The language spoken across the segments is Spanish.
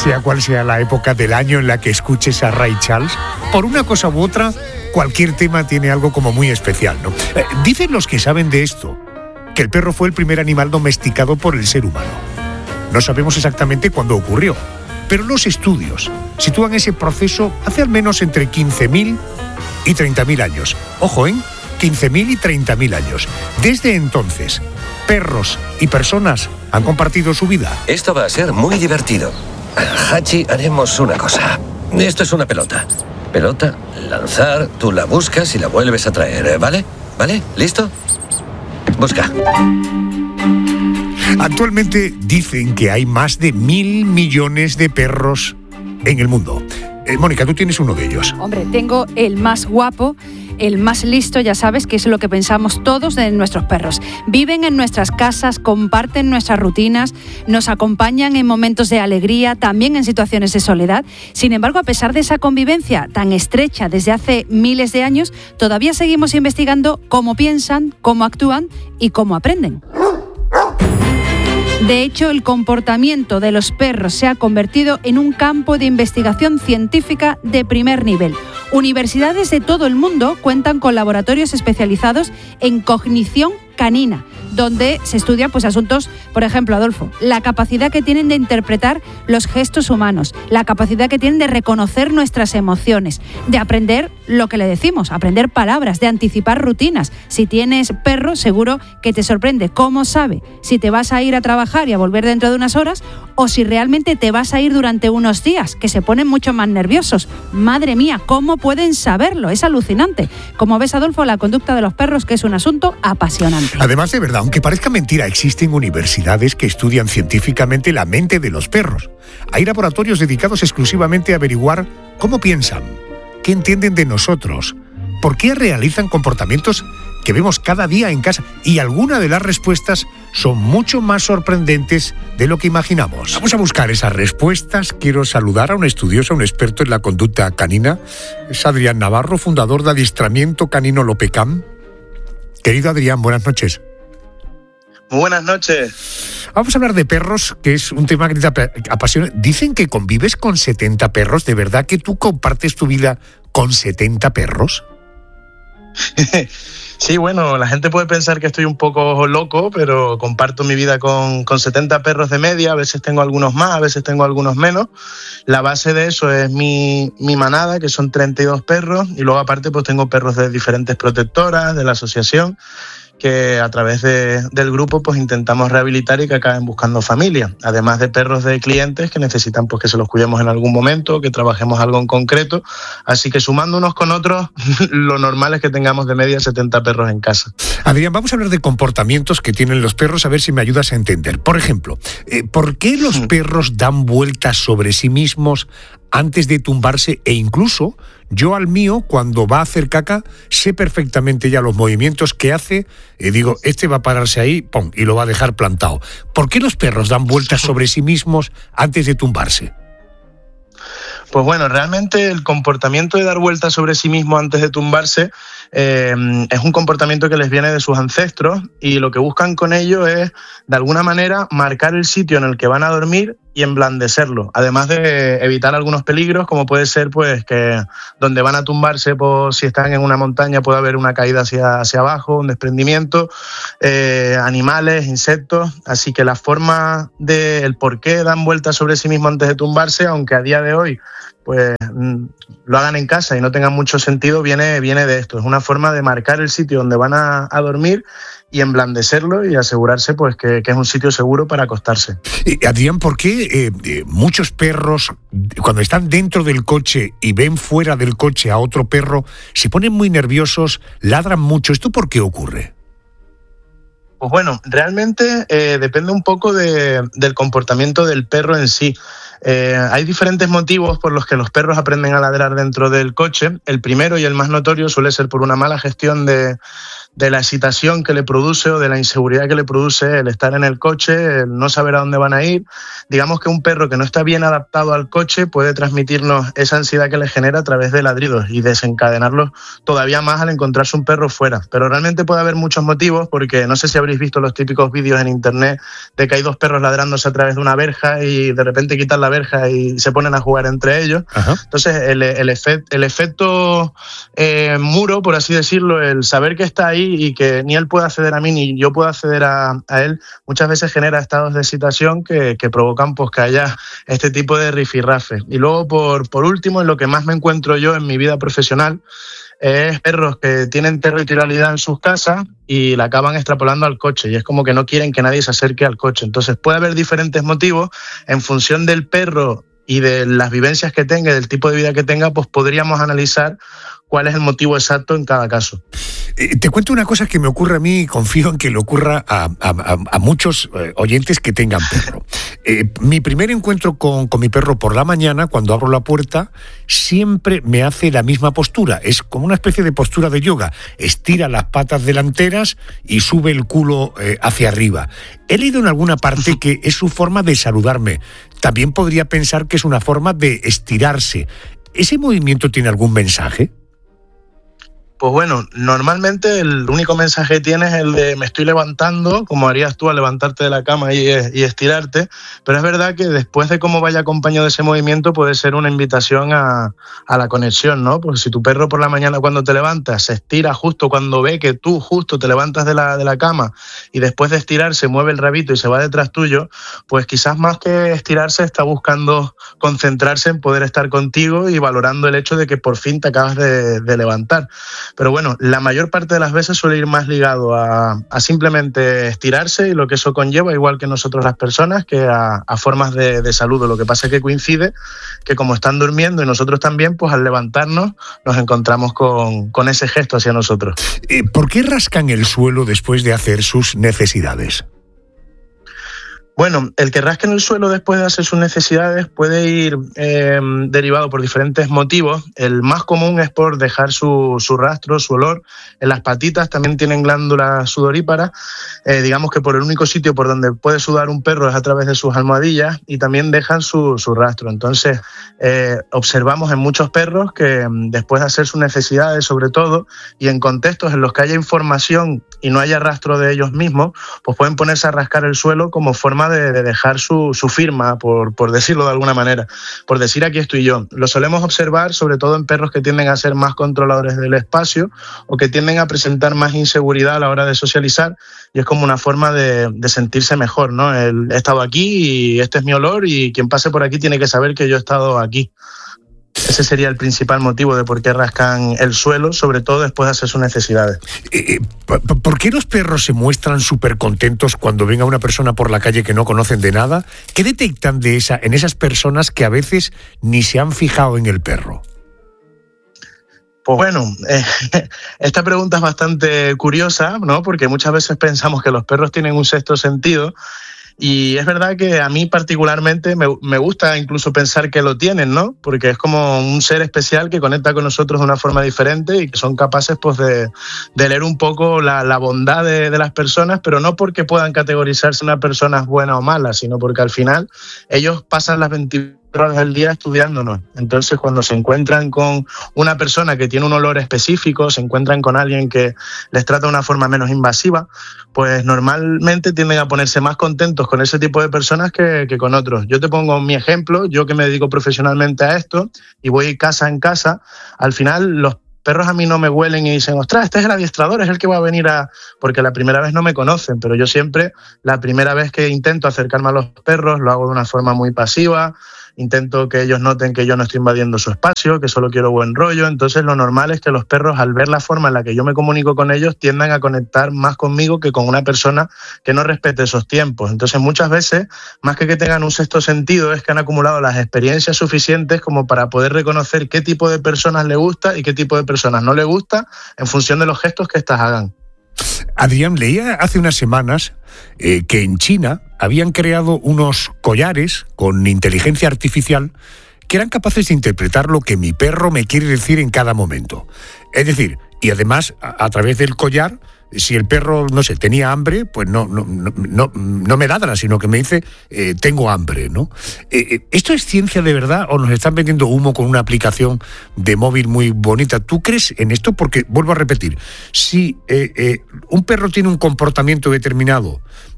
sea cual sea la época del año en la que escuches a Ray Charles, por una cosa u otra, cualquier tema tiene algo como muy especial, ¿no? Dicen los que saben de esto que el perro fue el primer animal domesticado por el ser humano. No sabemos exactamente cuándo ocurrió, pero los estudios sitúan ese proceso hace al menos entre 15.000 y 30.000 años. Ojo, 15.000 y 30.000 años. Desde entonces, perros y personas han compartido su vida. Esto va a ser muy divertido. Hachi, haremos una cosa. Esto es una pelota. Pelota, lanzar, tú la buscas y la vuelves a traer, ¿vale? ¿Vale? ¿Listo? Busca. Actualmente dicen que hay más de 1.000 millones de perros en el mundo. Mónica, tú tienes uno de ellos. Hombre, tengo el más guapo, el más listo, ya sabes, que es lo que pensamos todos de nuestros perros. Viven en nuestras casas, comparten nuestras rutinas, nos acompañan en momentos de alegría, también en situaciones de soledad. Sin embargo, a pesar de esa convivencia tan estrecha desde hace miles de años, todavía seguimos investigando cómo piensan, cómo actúan y cómo aprenden. De hecho, el comportamiento de los perros se ha convertido en un campo de investigación científica de primer nivel. Universidades de todo el mundo cuentan con laboratorios especializados en cognición canina, donde se estudian asuntos, por ejemplo, Adolfo, la capacidad que tienen de interpretar los gestos humanos, la capacidad que tienen de reconocer nuestras emociones, de aprender lo que le decimos, aprender palabras, de anticipar rutinas. Si tienes perro, seguro que te sorprende cómo sabe si te vas a ir a trabajar y a volver dentro de unas horas o si realmente te vas a ir durante unos días, que se ponen mucho más nerviosos. Madre mía, ¿cómo pueden saberlo? Es alucinante. Como ves, Adolfo, la conducta de los perros, que es un asunto apasionante. Además, de verdad, aunque parezca mentira, existen universidades que estudian científicamente la mente de los perros. Hay laboratorios dedicados exclusivamente a averiguar cómo piensan, qué entienden de nosotros, por qué realizan comportamientos que vemos cada día en casa, y algunas de las respuestas son mucho más sorprendentes de lo que imaginamos. Vamos a buscar esas respuestas. Quiero saludar a un estudioso, a un experto en la conducta canina. Es Adrián Navarro, fundador de Adiestramiento Canino Lopecam. Querido Adrián, buenas noches. Muy buenas noches. Vamos a hablar de perros, que es un tema que te apasiona. Dicen que convives con 70 perros. ¿De verdad que tú compartes tu vida con 70 perros? Sí, bueno, la gente puede pensar que estoy un poco loco, pero comparto mi vida con 70 perros de media. A veces tengo algunos más, a veces tengo algunos menos. La base de eso es mi manada, que son 32 perros, y luego aparte pues tengo perros de diferentes protectoras, de la asociación, que a través del grupo pues intentamos rehabilitar y que acaben buscando familia, además de perros de clientes que necesitan pues que se los cuidemos en algún momento, que trabajemos algo en concreto. Así que sumando unos con otros, lo normal es que tengamos de media 70 perros en casa. Adrián, vamos a hablar de comportamientos que tienen los perros, a ver si me ayudas a entender. Por ejemplo, ¿por qué los perros dan vueltas sobre sí mismos antes de tumbarse? E incluso yo al mío, cuando va a hacer caca, sé perfectamente ya los movimientos que hace, y digo, este va a pararse ahí, ¡pum!, y lo va a dejar plantado. ¿Por qué los perros dan vueltas sobre sí mismos antes de tumbarse? Pues bueno, realmente el comportamiento de dar vueltas sobre sí mismo antes de tumbarse es un comportamiento que les viene de sus ancestros, y lo que buscan con ello es, de alguna manera, marcar el sitio en el que van a dormir y emblandecerlo, además de evitar algunos peligros, como puede ser pues que donde van a tumbarse, pues, si están en una montaña, puede haber una caída hacia abajo, un desprendimiento, animales, insectos. Así que la forma del por qué dan vueltas sobre sí mismos antes de tumbarse, aunque a día de hoy pues lo hagan en casa y no tenga mucho sentido, viene de esto. Es una forma de marcar el sitio donde van a dormir y emblandecerlo y asegurarse pues que es un sitio seguro para acostarse. Adrián, ¿por qué muchos perros, cuando están dentro del coche y ven fuera del coche a otro perro, se ponen muy nerviosos, ladran mucho? ¿Esto por qué ocurre? Pues bueno, realmente depende un poco del comportamiento del perro en sí. Hay diferentes motivos por los que los perros aprenden a ladrar dentro del coche. El primero y el más notorio suele ser por una mala gestión de la excitación que le produce o de la inseguridad que le produce el estar en el coche, el no saber a dónde van a ir. Digamos que un perro que no está bien adaptado al coche puede transmitirnos esa ansiedad que le genera a través de ladridos y desencadenarlos todavía más al encontrarse un perro fuera. Pero realmente puede haber muchos motivos, porque no sé si habréis visto los típicos vídeos en internet de que hay dos perros ladrándose a través de una verja y de repente quitan la la verja y se ponen a jugar entre ellos. Ajá. Entonces el efecto muro, por así decirlo, el saber que está ahí y que ni él puede acceder a mí ni yo puedo acceder a él, muchas veces genera estados de excitación que provocan pues que haya este tipo de rifirrafe. Y luego por último, en lo que más me encuentro yo en mi vida profesional, es perros que tienen territorialidad en sus casas y la acaban extrapolando al coche, y es como que no quieren que nadie se acerque al coche. Entonces puede haber diferentes motivos en función del perro y de las vivencias que tenga y del tipo de vida que tenga, pues podríamos analizar cuál es el motivo exacto en cada caso. Te cuento una cosa que me ocurre a mí y confío en que le ocurra a muchos oyentes que tengan perro. Mi primer encuentro con mi perro por la mañana, cuando abro la puerta, siempre me hace la misma postura. Es como una especie de postura de yoga. Estira las patas delanteras y sube el culo hacia arriba. He leído en alguna parte que es su forma de saludarme. También podría pensar que es una forma de estirarse. ¿Ese movimiento tiene algún mensaje? Pues bueno, normalmente el único mensaje que tienes es el de me estoy levantando, como harías tú al levantarte de la cama y estirarte, pero es verdad que después de cómo vaya acompañado de ese movimiento puede ser una invitación a la conexión, ¿no? Porque si tu perro por la mañana cuando te levantas se estira justo cuando ve que tú justo te levantas de la cama y después de estirarse mueve el rabito y se va detrás tuyo, pues quizás más que estirarse está buscando concentrarse en poder estar contigo y valorando el hecho de que por fin te acabas de levantar. Pero bueno, la mayor parte de las veces suele ir más ligado a simplemente estirarse y lo que eso conlleva, igual que nosotros las personas, que a formas de saludo. Lo que pasa es que coincide que como están durmiendo y nosotros también, pues al levantarnos nos encontramos con ese gesto hacia nosotros. ¿Por qué rascan el suelo después de hacer sus necesidades? Bueno, el que rasque en el suelo después de hacer sus necesidades puede ir derivado por diferentes motivos. El más común es por dejar su rastro, su olor. En las patitas también tienen glándulas sudoríparas. Digamos que por el único sitio por donde puede sudar un perro es a través de sus almohadillas y también dejan su rastro. Entonces, observamos en muchos perros que después de hacer sus necesidades, sobre todo, y en contextos en los que haya información y no haya rastro de ellos mismos, pues pueden ponerse a rascar el suelo como forma de dejar su firma, por decirlo de alguna manera, por decir aquí estoy yo. Lo solemos observar sobre todo en perros que tienden a ser más controladores del espacio o que tienden a presentar más inseguridad a la hora de socializar, y es como una forma de sentirse mejor, ¿no? He estado aquí y este es mi olor y quien pase por aquí tiene que saber que yo he estado aquí. Ese sería el principal motivo de por qué rascan el suelo, sobre todo después de hacer sus necesidades. ¿Por qué los perros se muestran súper contentos cuando ven a una persona por la calle que no conocen de nada? ¿Qué detectan en esas personas que a veces ni se han fijado en el perro? Pues bueno, esta pregunta es bastante curiosa, ¿no? Porque muchas veces pensamos que los perros tienen un sexto sentido. Y es verdad que a mí particularmente me gusta incluso pensar que lo tienen, ¿no? Porque es como un ser especial que conecta con nosotros de una forma diferente y que son capaces pues de leer un poco la bondad de las personas, pero no porque puedan categorizarse una persona buena o mala, sino porque al final ellos pasan las 24 horas del día estudiándonos. Entonces, cuando se encuentran con una persona que tiene un olor específico, se encuentran con alguien que les trata de una forma menos invasiva, pues normalmente tienden a ponerse más contentos con ese tipo de personas que con otros. Yo te pongo mi ejemplo, yo que me dedico profesionalmente a esto y voy casa en casa, al final los perros a mí no me huelen y dicen, ostras, este es el adiestrador, es el que va a venir porque la primera vez no me conocen, pero yo siempre, la primera vez que intento acercarme a los perros, lo hago de una forma muy pasiva, intento que ellos noten que yo no estoy invadiendo su espacio, que solo quiero buen rollo. Entonces lo normal es que los perros, al ver la forma en la que yo me comunico con ellos, tiendan a conectar más conmigo que con una persona que no respete esos tiempos. Entonces muchas veces, más que tengan un sexto sentido, es que han acumulado las experiencias suficientes como para poder reconocer qué tipo de personas le gusta y qué tipo de personas no le gusta en función de los gestos que éstas hagan. Adrián, leía hace unas semanas que en China habían creado unos collares con inteligencia artificial que eran capaces de interpretar lo que mi perro me quiere decir en cada momento. Es decir, y además a través del collar, si el perro, no sé, tenía hambre, pues no me ladra, sino que me dice tengo hambre, ¿no? ¿Esto es ciencia de verdad o nos están vendiendo humo con una aplicación de móvil muy bonita? ¿Tú crees en esto? Porque, vuelvo a repetir, si un perro tiene un comportamiento determinado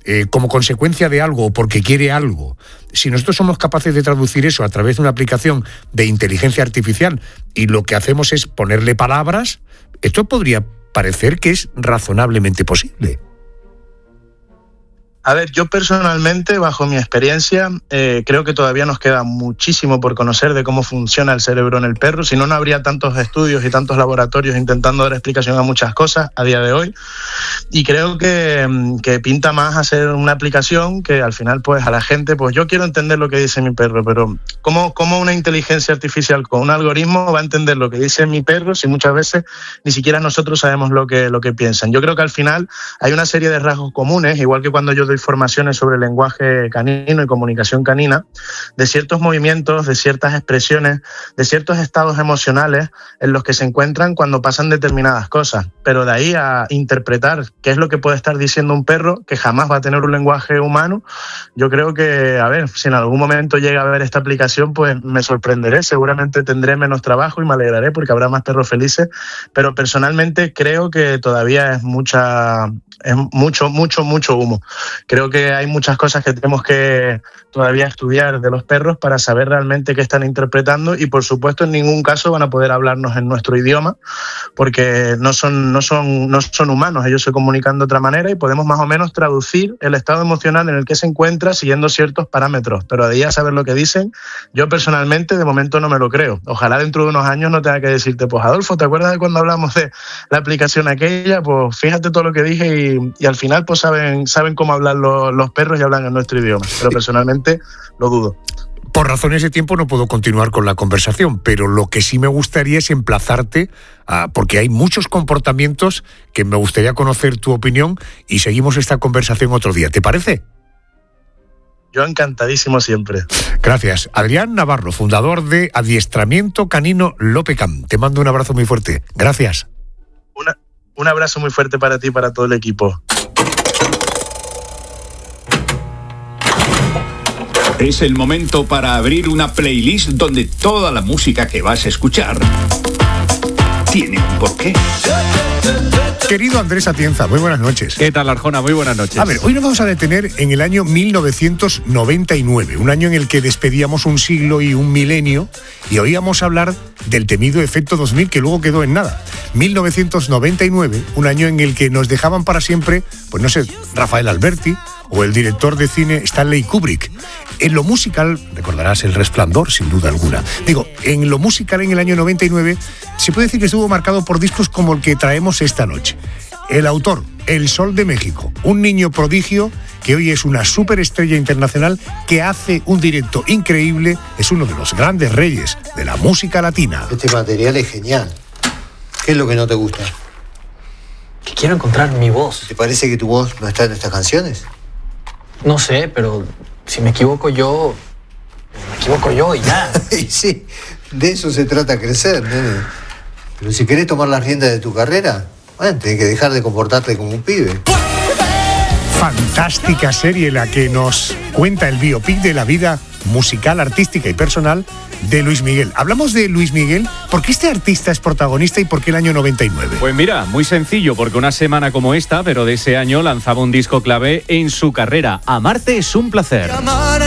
como consecuencia de algo o porque quiere algo, si nosotros somos capaces de traducir eso a través de una aplicación de inteligencia artificial y lo que hacemos es ponerle palabras, esto podría parecer que es razonablemente posible. A ver, yo personalmente, bajo mi experiencia, creo que todavía nos queda muchísimo por conocer de cómo funciona el cerebro en el perro. Si no, no habría tantos estudios y tantos laboratorios intentando dar explicación a muchas cosas a día de hoy. Y creo que pinta más hacer una aplicación que al final, pues a la gente, pues yo quiero entender lo que dice mi perro, pero ¿cómo una inteligencia artificial con un algoritmo va a entender lo que dice mi perro si muchas veces ni siquiera nosotros sabemos lo que piensan? Yo creo que al final hay una serie de rasgos comunes, igual que cuando yo doy formaciones sobre lenguaje canino y comunicación canina, de ciertos movimientos, de ciertas expresiones, de ciertos estados emocionales en los que se encuentran cuando pasan determinadas cosas. Pero de ahí a interpretar qué es lo que puede estar diciendo un perro, que jamás va a tener un lenguaje humano, yo creo que, a ver, si en algún momento llega a ver esta aplicación, pues me sorprenderé, seguramente tendré menos trabajo y me alegraré porque habrá más perros felices, pero personalmente creo que todavía es mucho humo. Creo que hay muchas cosas que tenemos que todavía estudiar de los perros para saber realmente qué están interpretando y, por supuesto, en ningún caso van a poder hablarnos en nuestro idioma porque no son humanos, ellos se comunican de otra manera y podemos más o menos traducir el estado emocional en el que se encuentra siguiendo ciertos parámetros, pero de ahí a saber lo que dicen, yo personalmente de momento no me lo creo. Ojalá dentro de unos años no tenga que decirte, pues Adolfo, ¿te acuerdas de cuando hablamos de la aplicación aquella? Pues fíjate todo lo que dije y al final pues saben cómo hablar los perros y hablan en nuestro idioma, pero personalmente lo dudo. Por razones de tiempo no puedo continuar con la conversación, pero lo que sí me gustaría es emplazarte porque hay muchos comportamientos que me gustaría conocer tu opinión y seguimos esta conversación otro día. ¿Te parece? Yo encantadísimo siempre. Gracias. Adrián Navarro, fundador de Adiestramiento Canino Lopecam. Te mando un abrazo muy fuerte. Gracias. Un abrazo muy fuerte para ti y para todo el equipo. Es el momento para abrir una playlist donde toda la música que vas a escuchar tiene un porqué. Querido Andrés Atienza, muy buenas noches. ¿Qué tal, Arjona? Muy buenas noches. A ver, hoy nos vamos a detener en el año 1999, un año en el que despedíamos un siglo y un milenio y oíamos hablar del temido efecto 2000 que luego quedó en nada. 1999, un año en el que nos dejaban para siempre, pues no sé, Rafael Alberti o el director de cine Stanley Kubrick. En lo musical, recordarás El Resplandor, sin duda alguna. Digo, en lo musical en el año 99 se puede decir que estuvo marcado por discos como el que traemos esta noche. El autor, El Sol de México, un niño prodigio que hoy es una superestrella internacional que hace un directo increíble, es uno de los grandes reyes de la música latina. Este material es genial. ¿Qué es lo que no te gusta? Que quiero encontrar mi voz. ¿Te parece que tu voz no está en estas canciones? No sé, pero si me equivoco yo y ya. Y sí, de eso se trata crecer, nene. Pero si querés tomar las riendas de tu carrera, bueno, tenés que dejar de comportarte como un pibe. Fantástica serie la que nos cuenta el biopic de la vida musical, artística y personal de Luis Miguel. Hablamos de Luis Miguel, ¿por qué este artista es protagonista y por qué el año 99? Pues mira, muy sencillo, porque una semana como esta, pero de ese año, lanzaba un disco clave en su carrera. Amarte es un placer.